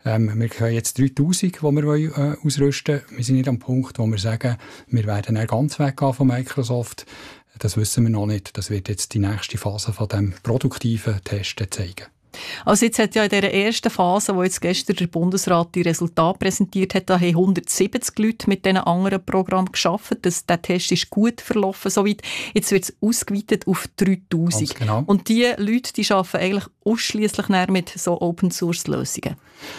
Wir können jetzt 3000, die wir ausrüsten wollen. Wir sind nicht am Punkt, wo wir sagen, wir werden dann ganz weggehen von Microsoft. Das wissen wir noch nicht. Das wird jetzt die nächste Phase von dem produktiven Testen zeigen. Also jetzt hat ja in dieser ersten Phase, wo jetzt gestern der Bundesrat die Resultate präsentiert hat, da haben 170 Leute mit diesen anderen Programmen gearbeitet. Der Test ist gut verlaufen soweit. Jetzt wird es ausgeweitet auf 3000. Genau. Und diese Leute, die arbeiten eigentlich ausschliesslich mit so Open-Source-Lösungen?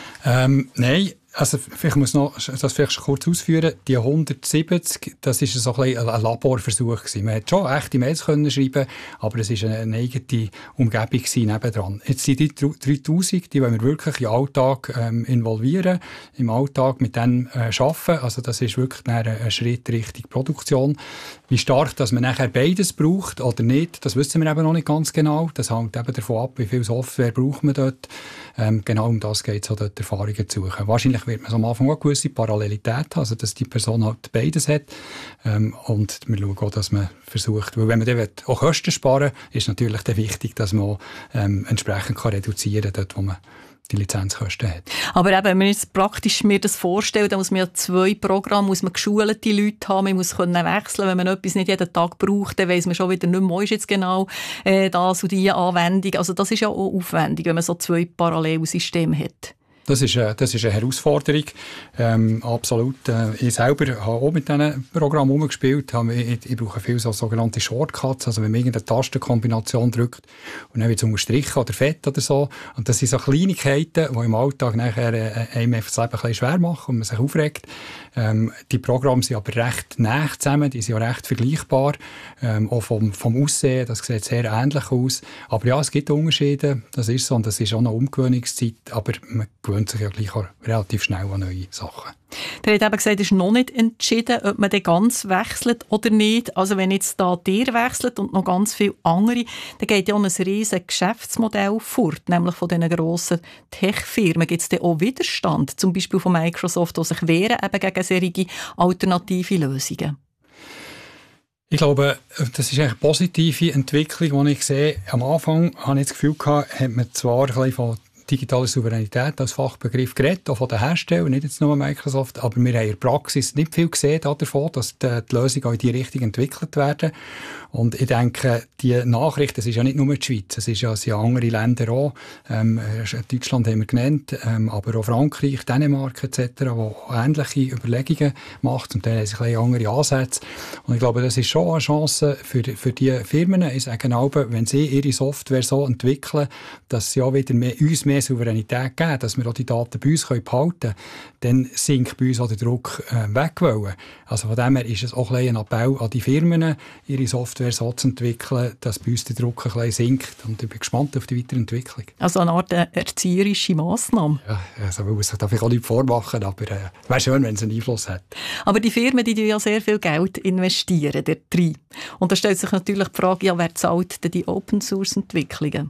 Nein. Also, vielleicht muss noch das vielleicht kurz ausführen. Die 170, das ist so ein Laborversuch gewesen. Man hat schon echte Mails können schreiben, aber es war eine eigene Umgebung nebendran. Jetzt sind die 3000, die wollen wir wirklich im Alltag involvieren, im Alltag mit denen arbeiten. Also, das ist wirklich ein Schritt Richtung Produktion. Wie stark, dass man nachher beides braucht oder nicht, das wissen wir eben noch nicht ganz genau. Das hängt eben davon ab, wie viel Software braucht man dort. Genau um das geht es, dort Erfahrungen zu suchen. Wahrscheinlich wird man so am Anfang auch eine gewisse Parallelität haben, also dass die Person halt beides hat. Und wir schauen auch, dass man versucht, weil wenn man dann auch Kosten sparen will, ist natürlich dann wichtig, dass man auch, entsprechend reduzieren kann, dort wo man die Lizenzkosten hat. Aber eben, wenn man jetzt praktisch mir das vorstellt, dann muss man ja 2 Programme, muss man geschulte Leute haben, man muss können wechseln, wenn man etwas nicht jeden Tag braucht, dann weiss man schon wieder nicht mehr, wo ist jetzt genau das und diese Anwendung. Also das ist ja auch aufwendig, wenn man so 2 Parallelsysteme hat. Das ist eine Herausforderung, absolut. Ich selber habe auch mit diesen Programmen umgespielt. Ich brauche viel so sogenannte Shortcuts, also wenn man irgendeine Tastenkombination drückt und dann wird es unterstrichen oder fett oder so. Und das sind so Kleinigkeiten, die im Alltag nachher einem das Leben ein bisschen schwer machen und man sich aufregt. Die Programme sind aber recht nah zusammen, die sind ja recht vergleichbar, auch vom Aussehen, das sieht sehr ähnlich aus. Aber ja, es gibt Unterschiede, das ist so, und das ist auch eine Umgewöhnungszeit, aber man gewöhnt sich ja gleich auch relativ schnell an neue Sachen. Der hat eben gesagt, es ist noch nicht entschieden, ob man den ganz wechselt oder nicht. Also wenn jetzt da der wechselt und noch ganz viele andere, dann geht ja auch ein riesiges Geschäftsmodell fort, nämlich von diesen grossen Tech-Firmen. Gibt es dann auch Widerstand, zum Beispiel von Microsoft, die sich wehren eben gegen solche alternative Lösungen? Ich glaube, das ist eine positive Entwicklung, die ich sehe. Am Anfang habe ich das Gefühl gehabt, hat man zwar ein bisschen von digitale Souveränität als Fachbegriff geredet, auch von den Herstellern, nicht jetzt nur Microsoft, aber wir haben in der Praxis nicht viel gesehen davon, dass die Lösungen auch in die Richtung entwickelt werden. Und ich denke, die Nachricht, das ist ja nicht nur die Schweiz, es sind ja andere Länder auch, Deutschland haben wir genannt, aber auch Frankreich, Dänemark etc., die ähnliche Überlegungen machen, zum Teil haben sie ein bisschen andere Ansätze. Und ich glaube, das ist schon eine Chance für die Firmen. Ich sage auch, wenn sie ihre Software so entwickeln, dass sie auch wieder uns mehr Souveränität geben, dass wir auch die Daten bei uns behalten können, dann sinkt bei uns auch der Druck weg. Also von dem her ist es auch ein Appell an die Firmen, ihre Software so zu entwickeln, dass bei uns der Druck ein bisschen sinkt. Und ich bin gespannt auf die Weiterentwicklung. Also eine Art erzieherische Massnahme. Ja, also man muss sich da vielleicht auch nicht vormachen, aber wäre schön, wenn es einen Einfluss hat. Aber die Firmen, die ja sehr viel Geld investieren, der drin. Und da stellt sich natürlich die Frage, ja, wer zahlt denn die Open-Source-Entwicklungen?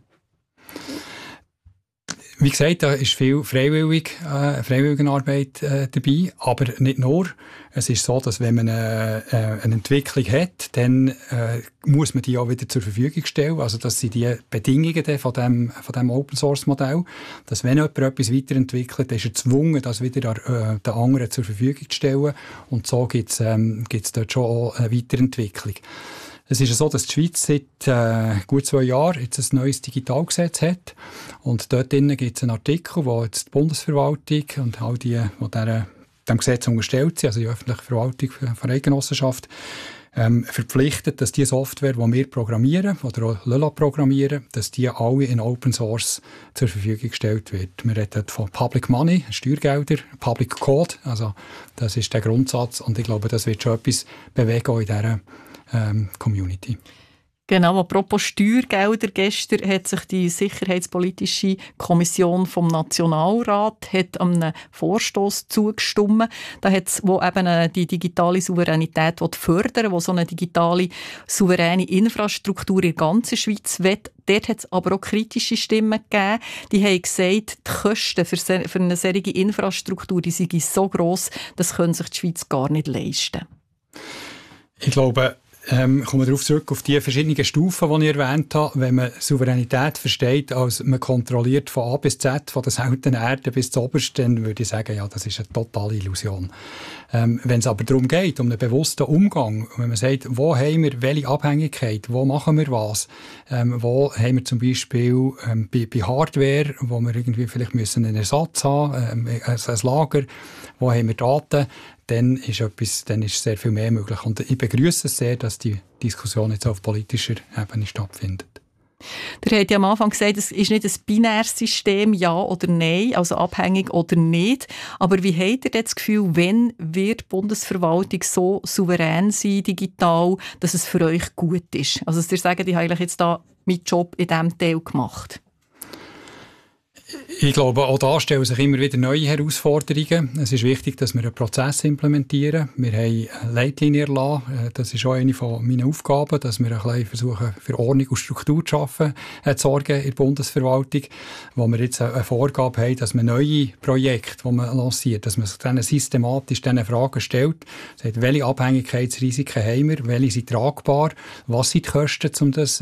Wie gesagt, da ist viel Freiwilligenarbeit dabei, aber nicht nur. Es ist so, dass wenn man eine Entwicklung hat, dann muss man die auch wieder zur Verfügung stellen. Also das sind die Bedingungen von dem Open-Source-Modell, dass wenn jemand etwas weiterentwickelt, dann ist er gezwungen, das wieder den anderen zur Verfügung zu stellen. Und so gibt's dort schon auch eine Weiterentwicklung. Es ist so, dass die Schweiz seit gut 2 Jahren jetzt ein neues Digitalgesetz hat. Und dort drinnen gibt es einen Artikel, wo jetzt die Bundesverwaltung und all die dem Gesetz unterstellt sind, also die öffentliche Verwaltung von Eidgenossenschaft, verpflichtet, dass die Software, die wir programmieren oder auch Lola programmieren, dass die alle in Open Source zur Verfügung gestellt wird. Wir reden von Public Money, Steuergelder, Public Code, also das ist der Grundsatz und ich glaube, das wird schon etwas bewegen auch in dieser Community. Genau, apropos Steuergelder, gestern hat sich die Sicherheitspolitische Kommission vom Nationalrat hat einem Vorstoss zugestimmt, wo eben die digitale Souveränität fördern will, wo so eine digitale souveräne Infrastruktur in der ganzen Schweiz will. Dort hat es aber auch kritische Stimmen gegeben, die haben gesagt, die Kosten für eine solche Infrastruktur die sind so gross, das können sich die Schweiz gar nicht leisten. Ich glaube, kommen wir darauf zurück, auf die verschiedenen Stufen, die ich erwähnt habe. Wenn man Souveränität versteht, als man kontrolliert von A bis Z, von der seltenen Erde bis zur Obersten, dann würde ich sagen, ja, das ist eine totale Illusion. Wenn es aber darum geht, um einen bewussten Umgang, wenn man sagt, wo haben wir welche Abhängigkeit, wo machen wir was, wo haben wir zum Beispiel bei Hardware, wo wir irgendwie vielleicht müssen einen Ersatz haben, ein Lager, wo haben wir Daten, dann ist sehr viel mehr möglich. Und ich begrüße es sehr, dass die Diskussion jetzt auf politischer Ebene stattfindet. Ihr habt ja am Anfang gesagt, es ist nicht ein binäres System, ja oder nein, also abhängig oder nicht. Aber wie habt ihr das Gefühl, wenn wird die Bundesverwaltung so souverän sein, digital, dass es für euch gut ist? Also dass ihr sagt, ich habe eigentlich jetzt da meinen Job in diesem Teil gemacht. Ich glaube, auch da stellen sich immer wieder neue Herausforderungen. Es ist wichtig, dass wir einen Prozess implementieren. Wir haben eine Leitlinie erlassen. Das ist auch eine von meinen Aufgaben, dass wir ein bisschen versuchen, für Ordnung und Struktur zu schaffen, zu sorgen in der Bundesverwaltung, wo wir jetzt eine Vorgabe haben, dass man neue Projekte, die man lanciert, dass man sich dann systematisch diese Fragen stellt. Sagt, welche Abhängigkeitsrisiken haben wir, welche sind tragbar, was sind die Kosten, um das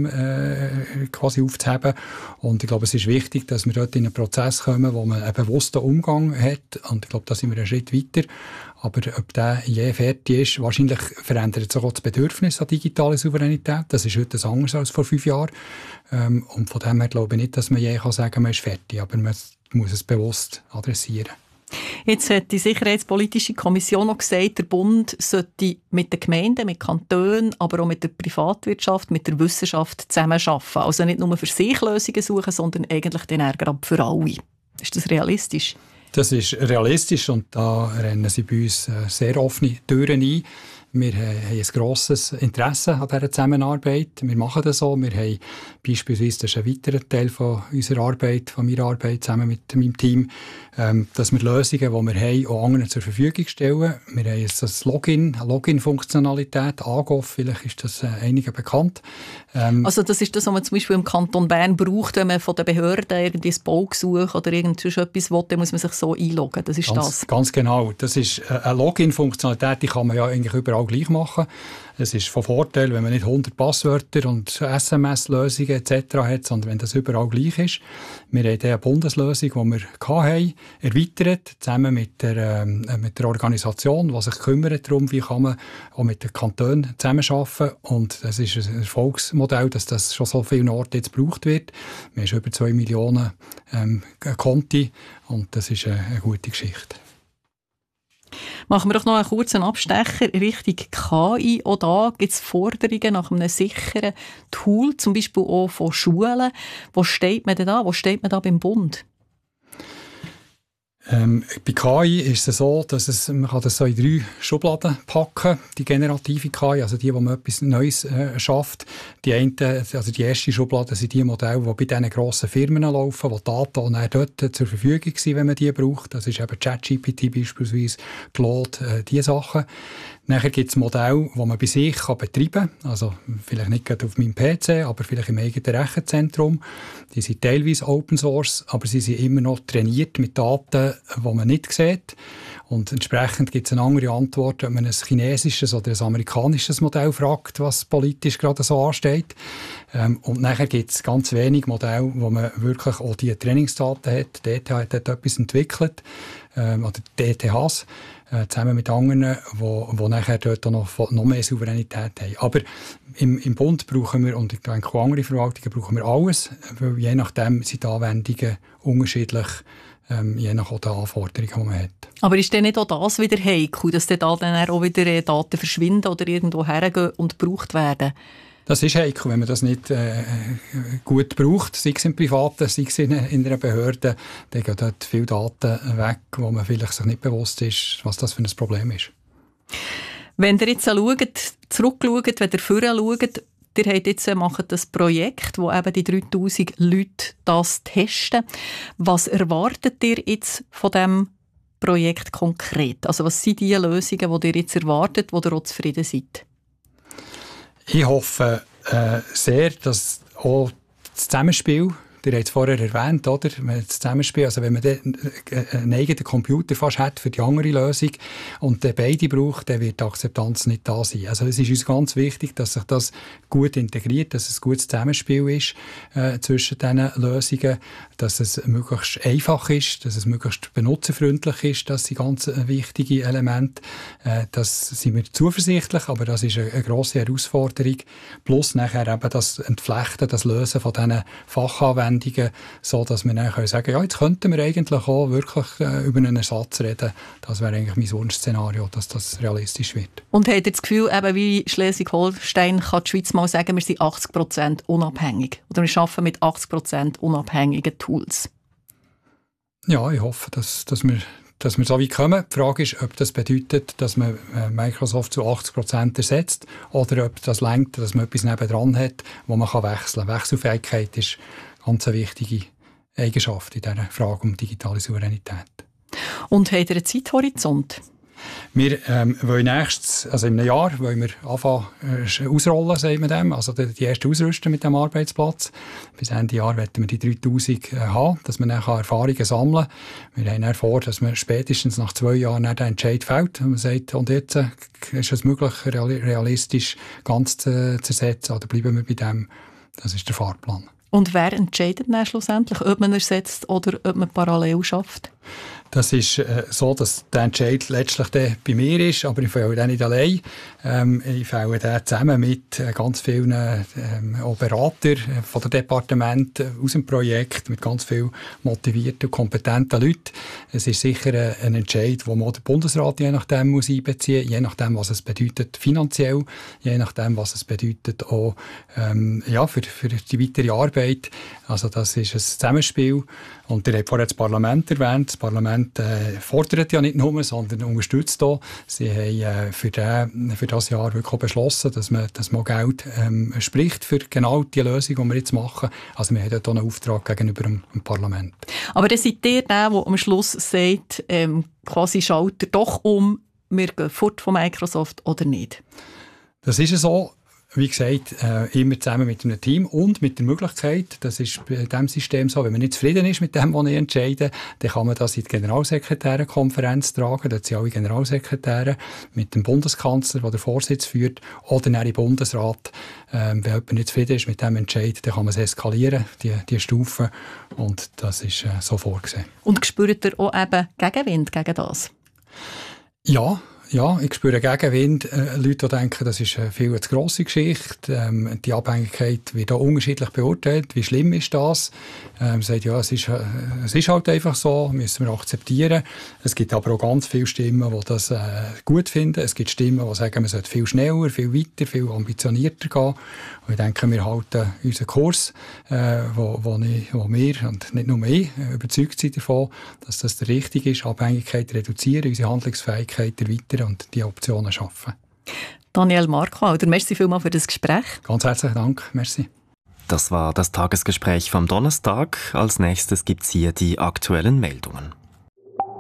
quasi aufzuheben. Und ich glaube, es ist wichtig, dass wir dort in einen Prozess kommen, wo man einen bewussten Umgang hat. Und ich glaube, da sind wir einen Schritt weiter. Aber ob der je fertig ist, wahrscheinlich verändert sich auch das Bedürfnis an digitale Souveränität. Das ist heute anders als vor 5 Jahren. Und von dem her glaube ich nicht, dass man je sagen kann, man ist fertig. Aber man muss es bewusst adressieren. Jetzt hat die Sicherheitspolitische Kommission noch gesagt, der Bund sollte mit den Gemeinden, mit Kantonen, aber auch mit der Privatwirtschaft, mit der Wissenschaft zusammenarbeiten. Also nicht nur für sich Lösungen suchen, sondern eigentlich den Ärger für alle. Ist das realistisch? Das ist realistisch und da rennen sie bei uns sehr offene Türen ein. Wir haben ein grosses Interesse an dieser Zusammenarbeit. Wir machen das so. Wir haben beispielsweise, das ist ein weiterer Teil von unserer Arbeit, von meiner Arbeit zusammen mit meinem Team, dass wir Lösungen, die wir haben, auch anderen zur Verfügung stellen. Wir haben jetzt eine Login-Funktionalität, AGOF, vielleicht ist das einigen bekannt. Also das ist das, was man zum Beispiel im Kanton Bern braucht, wenn man von den Behörden irgendwie ein Baugesuch oder etwas will, dann muss man sich so einloggen. Das ist das. Ganz genau. Das ist eine Login-Funktionalität, die kann man ja eigentlich überall gleich machen. Es ist von Vorteil, wenn man nicht 100 Passwörter und SMS-Lösungen etc. hat, sondern wenn das überall gleich ist. Wir haben eine Bundeslösung, die wir hatten, erweitert, zusammen mit der Organisation, die sich kümmert darum, wie kann man auch mit den Kantonen zusammenarbeiten. Und das ist ein Erfolgsmodell, dass das schon so vielen Orten jetzt gebraucht wird. Wir haben schon über 2 Millionen Konti und das ist eine gute Geschichte. Machen wir doch noch einen kurzen Abstecher Richtung KI. Auch da gibt es Forderungen nach einem sicheren Tool, zum Beispiel auch von Schulen. Wo steht man denn da? Wo steht man da beim Bund? Bei KI ist es so, dass man kann das so in 3 Schubladen packen, die generative KI, also die, wo man etwas Neues schafft. Die erste Schublade sind die Modelle, die bei diesen grossen Firmen laufen, wo Daten auch dort zur Verfügung sind, wenn man die braucht. Das ist eben ChatGPT beispielsweise, Claude, diese Sachen. Nachher gibt es Modelle, die man bei sich betreiben kann. Also vielleicht nicht gerade auf meinem PC, aber vielleicht im eigenen Rechenzentrum. Die sind teilweise Open Source, aber sie sind immer noch trainiert mit Daten, die man nicht sieht. Und entsprechend gibt es eine andere Antwort, wenn man ein chinesisches oder ein amerikanisches Modell fragt, was politisch gerade so ansteht. Und nachher gibt es ganz wenige Modelle, wo man wirklich auch die Trainingsdaten hat. Die ETH hat etwas entwickelt, oder die ETHs, zusammen mit anderen, die nachher dort noch mehr Souveränität haben. Aber im Bund brauchen wir, und ich denke auch andere Verwaltungen, brauchen wir alles, weil je nachdem sind die Anwendungen unterschiedlich, je nach den Anforderungen, die man hat. Aber ist denn nicht auch das wieder heikel, dass dann auch wieder Daten verschwinden oder irgendwo hergehen und gebraucht werden? Das ist heikel, wenn man das nicht gut braucht, sei es im Privaten, sei es in einer Behörde, dann gehen dort viele Daten weg, wo man vielleicht sich nicht bewusst ist, was das für ein Problem ist. Wenn ihr jetzt zurückschaut, wenn ihr vorher schaut, ihr macht das Projekt, wo eben die 3000 Leute das testen. Was erwartet ihr jetzt von diesem Projekt konkret? Also was sind die Lösungen, die ihr jetzt erwartet, wo ihr auch zufrieden seid? Ich hoffe sehr, dass auch das Zusammenspiel, ihr habt es vorher erwähnt, oder? Das Zusammenspiel, also wenn man einen eigenen Computer fast hat für die andere Lösung und beide braucht, dann wird die Akzeptanz nicht da sein. Also es ist uns ganz wichtig, dass sich das gut integriert, dass es ein gutes Zusammenspiel ist zwischen diesen Lösungen, dass es möglichst einfach ist, dass es möglichst benutzerfreundlich ist, das sind ganz wichtige Elemente. Das sind wir zuversichtlich, aber das ist eine grosse Herausforderung. Plus nachher eben das Entflechten, das Lösen von diesen Fachanwendungen, so dass wir dann sagen können, ja, jetzt könnten wir eigentlich auch wirklich über einen Ersatz reden. Das wäre eigentlich mein Wunschszenario, dass das realistisch wird. Und habt ihr das Gefühl, eben wie Schleswig-Holstein kann die Schweiz mal sagen, wir sind 80% unabhängig? Oder wir arbeiten mit 80% unabhängigen Tools? Ja, ich hoffe, dass wir so weit kommen. Die Frage ist, ob das bedeutet, dass man Microsoft zu 80% ersetzt oder ob das reicht, dass man etwas nebendran hat, wo man wechseln kann. Wechselfähigkeit ist ganz eine wichtige Eigenschaft in dieser Frage um digitale Souveränität. Und habt ihr einen Zeithorizont? Wir wollen nächstes, also in einem Jahr, wollen wir anfangen ausrollen, sagen wir dem, also die erste ausrüsten mit dem Arbeitsplatz. Bis Ende Jahr wollen wir die 3000 haben, dass wir dann Erfahrungen sammeln kann. Wir haben dann vor, dass man spätestens nach 2 Jahren den Entscheid fällt. Und man sagt, und jetzt ist es möglich, realistisch ganz zu ersetzen, oder bleiben wir bei dem. Das ist der Fahrplan. Und wer entscheidet dann schlussendlich, ob man ersetzt oder ob man parallel schafft? Das ist so, dass der Entscheid letztlich bei mir ist, aber ich fälle den nicht allein. Ich fälle den zusammen mit ganz vielen auch Beratern von den Departementen aus dem Projekt, mit ganz vielen motivierten und kompetenten Leuten. Es ist sicher ein Entscheid, den man der Bundesrat je nachdem muss einbeziehen muss, je nachdem, was es bedeutet finanziell, je nachdem, was es bedeutet auch für die weitere Arbeit. Also das ist ein Zusammenspiel. Und ihr habt vorher das Parlament erwähnt. Das Parlament fordert ja nicht nur, sondern unterstützt auch. Sie haben für das Jahr wirklich auch beschlossen, dass man Geld spricht für genau die Lösung, die wir jetzt machen. Also wir haben dort auch einen Auftrag gegenüber dem Parlament. Aber dann seid ihr der am Schluss sagt, quasi schaltet doch um, wir gehen fort von Microsoft oder nicht? Das ist so. Wie gesagt, immer zusammen mit einem Team und mit der Möglichkeit, das ist bei diesem System so, wenn man nicht zufrieden ist mit dem, was ich entscheide, dann kann man das in die Generalsekretärenkonferenz tragen, dort sind alle Generalsekretäre mit dem Bundeskanzler, der den Vorsitz führt, oder dann im Bundesrat. Wenn jemand nicht zufrieden ist mit dem Entscheid, dann kann man es eskalieren, die Stufen, und das ist so vorgesehen. Und spürt ihr auch eben Gegenwind gegen das? Ja, ich spüre Gegenwind. Leute, die denken, das ist eine viel zu grosse Geschichte. Die Abhängigkeit wird auch unterschiedlich beurteilt. Wie schlimm ist das? Sagt, ja, es ist halt einfach so, müssen wir akzeptieren. Es gibt aber auch ganz viele Stimmen, die das gut finden. Es gibt Stimmen, die sagen, man sollte viel schneller, viel weiter, viel ambitionierter gehen. Und ich denke, wir halten unseren Kurs, wo wir, und nicht nur ich, überzeugt sind davon, dass das der richtige ist. Abhängigkeit reduzieren, unsere Handlungsfähigkeit erweitern und die Optionen schaffen. Daniel Markwalder, merci vielmals für das Gespräch. Ganz herzlichen Dank, merci. Das war das Tagesgespräch vom Donnerstag. Als nächstes gibt's hier die aktuellen Meldungen.